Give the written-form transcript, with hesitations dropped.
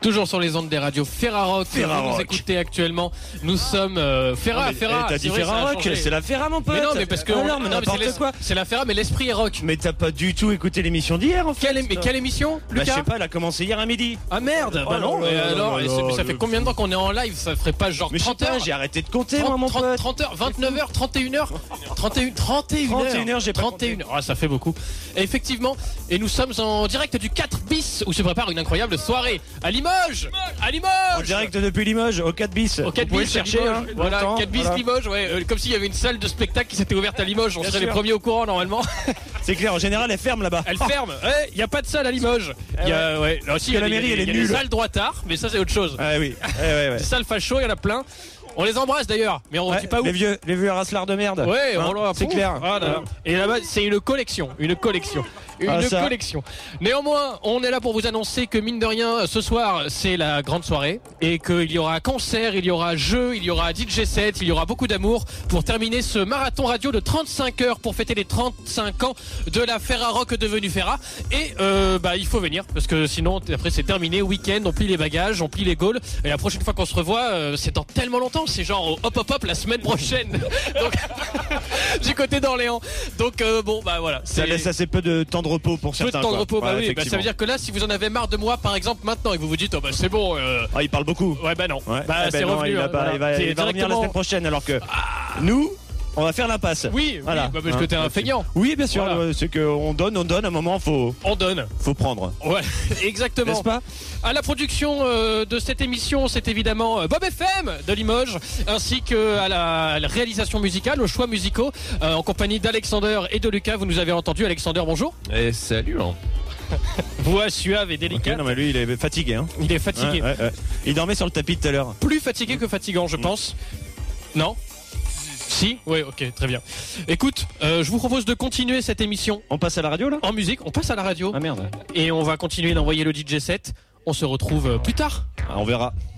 Toujours sur les ondes des radios Ferrarock. Vous nous écoutez actuellement. Nous sommes Ferra. T'as dit Ferrarock, c'est la Ferra, mon pote. Mais non, mais parce que c'est la Ferra, mais l'esprit est rock. Mais t'as pas du tout écouté l'émission d'hier, en fait. Mais quelle émission, Lucas? Je sais pas, elle a commencé hier à midi. Ah merde. Bah non. Alors, ça fait combien de temps qu'on est en live? Ça ferait pas genre 30 heures? J'ai arrêté de compter, moi, mon pote. 30 heures, 29 heures, 31 heures, 31 heures, j'ai 31 heures. Ah, ça fait beaucoup. Et effectivement, et nous sommes en direct du 4 bis où se prépare une incroyable soirée à Limoges. En direct depuis Limoges, au 4 bis. Au 4 bis, chercher. Voilà, 4 bis Limoges, ouais. Comme s'il y avait une salle de spectacle qui s'était ouverte à Limoges. On serait les premiers au courant normalement. C'est clair, en général, elle ferme là-bas. Elle ferme. Ouais, il y a pas de salle à Limoges. Il y a, ouais. Là aussi, la mairie, elle est nulle. Il y a des salles droitards, mais ça c'est autre chose. Ah oui. Des salles facho, il y en a plein. On les embrasse d'ailleurs, mais on dit pas où. Les vieux raslards de merde. Ouais, c'est clair. Voilà. Et là-bas, c'est une collection. Collection. Néanmoins, on est là pour vous annoncer que mine de rien, ce soir, c'est la grande soirée et qu'il y aura concert, il y aura jeu, il y aura DJ set, il y aura beaucoup d'amour pour terminer ce marathon radio de 35 heures pour fêter les 35 ans de la Ferrarock devenue Ferra. Et il faut venir parce que sinon, après, c'est terminé. Week-end, on plie les bagages, on plie les gaules. Et la prochaine fois qu'on se revoit, c'est dans tellement longtemps. C'est genre hop la semaine prochaine. Donc, du côté d'Orléans. Donc voilà. Ça laisse assez peu de temps de repos pour certains. Peu de temps de repos, ça veut dire que là, si vous en avez marre de moi, par exemple, maintenant, et que vous vous dites, c'est bon. Il parle beaucoup. Ouais, non. C'est revenu. Il va revenir la semaine prochaine, alors que nous. On va faire l'impasse. Oui, voilà. Parce que t'es un feignant. Oui, bien sûr. Voilà. C'est qu'on donne, à un moment, faut prendre. Ouais, exactement. N'est-ce pas? À la production de cette émission, c'est évidemment Bob FM de Limoges, ainsi que à la réalisation musicale, aux choix musicaux, en compagnie d'Alexander et de Lucas. Vous nous avez entendu, Alexander, bonjour. Et salut. Voix suave et délicate. Okay, non mais lui il est fatigué. Il est fatigué. Ouais. Il dormait sur le tapis tout à l'heure. Plus fatigué que fatigant, je pense. Non? Si, oui, ok, très bien. Écoute, je vous propose de continuer cette émission. On passe à la radio là? En musique, on passe à la radio. Ah merde. Et on va continuer d'envoyer le DJ set. On se retrouve plus tard. On verra.